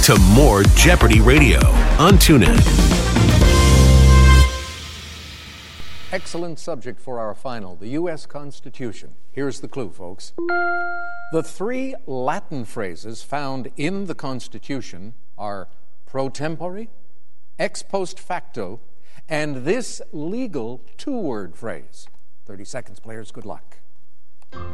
to more Jeopardy Radio on TuneIn. Excellent subject for our final, the U.S. Constitution. Here's the clue, folks. The three Latin phrases found in the Constitution are pro tempore, ex post facto, and this legal two-word phrase. 30 seconds, players. Good luck.